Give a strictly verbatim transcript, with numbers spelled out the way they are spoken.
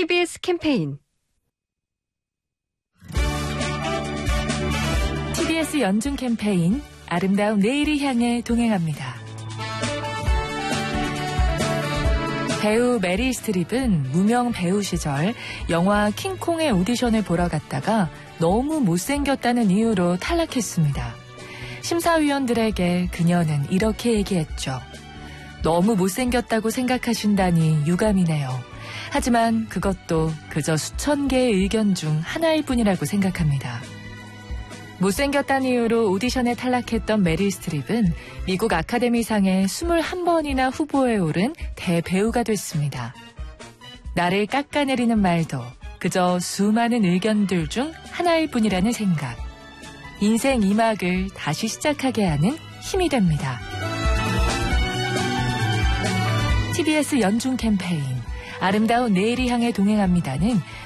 티비에스 캠페인 티비에스 연중 캠페인 아름다운 내일을 향해 동행합니다. 배우 메릴 스트립은 무명 배우 시절 영화 킹콩의 오디션을 보러 갔다가 너무 못생겼다는 이유로 탈락했습니다. 심사위원들에게 그녀는 이렇게 얘기했죠. 너무 못생겼다고 생각하신다니 유감이네요. 하지만 그것도 그저 수천 개의 의견 중 하나일 뿐이라고 생각합니다. 못생겼다는 이유로 오디션에 탈락했던 메릴 스트립은 미국 아카데미상에 이십일 번이나 후보에 오른 대배우가 됐습니다. 나를 깎아내리는 말도 그저 수많은 의견들 중 하나일 뿐이라는 생각. 인생 이 막을 다시 시작하게 하는 힘이 됩니다. 티비에스 연중 캠페인 아름다운 내일을 향해 동행합니다는